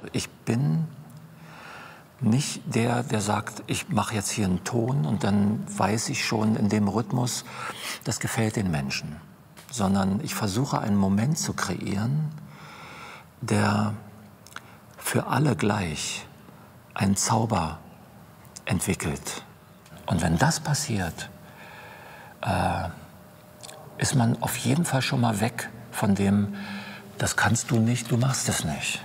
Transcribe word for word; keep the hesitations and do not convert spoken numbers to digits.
Ich bin nicht der, der sagt, ich mache jetzt hier einen Ton und dann weiß ich schon in dem Rhythmus, das gefällt den Menschen. Sondern ich versuche einen Moment zu kreieren, der für alle gleich einen Zauber entwickelt. Und wenn das passiert, äh, ist man auf jeden Fall schon mal weg von dem, das kannst du nicht, du machst es nicht.